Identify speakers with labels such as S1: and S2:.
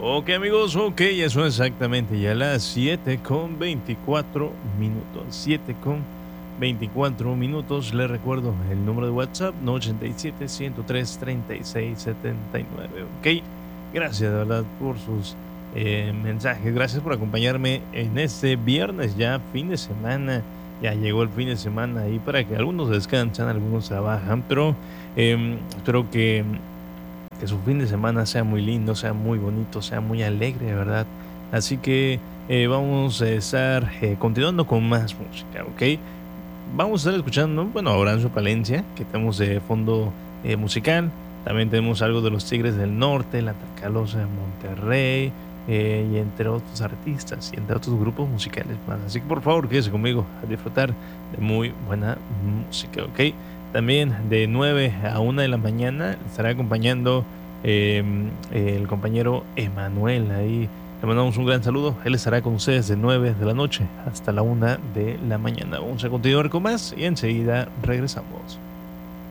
S1: Ok amigos, ok, eso exactamente ya las 7:24 minutos. 7:24 minutos. Les recuerdo el número de WhatsApp, no 87-103-3679. Ok, gracias de verdad por sus mensajes. Gracias por acompañarme en este viernes, ya fin de semana. Ya llegó el fin de semana ahí para que algunos descansan, algunos trabajan, pero espero que su fin de semana sea muy lindo, sea muy bonito, sea muy alegre, ¿verdad? Así que vamos a estar continuando con más música, ¿ok? Vamos a estar escuchando, bueno, a Horacio Palencia, que tenemos de fondo musical. También tenemos algo de los Tigres del Norte, la Tracalosa de Monterrey, y entre otros artistas y entre otros grupos musicales más. Así que por favor, quédese conmigo a disfrutar de muy buena música, ¿ok? También de 9 a 1 de la mañana estará acompañando el compañero Emanuel ahí. Le mandamos un gran saludo. Él estará con ustedes de 9 de la noche hasta la 1 de la mañana. Vamos a continuar con más y enseguida regresamos.